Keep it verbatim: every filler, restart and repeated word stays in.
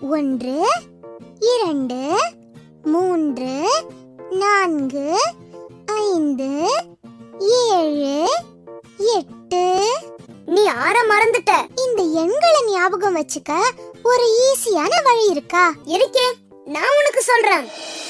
ஒன்று, இரண்டு, மூன்று, நான்கு, ஐந்து, ஏழு, எட்டு. நீ ஆற மறந்துட்ட. இந்த எண்களை ஞாபகம் வச்சுக்க ஒரு ஈஸியான வழி இருக்கா? இருக்கே, நான் உனக்கு சொல்றேன்.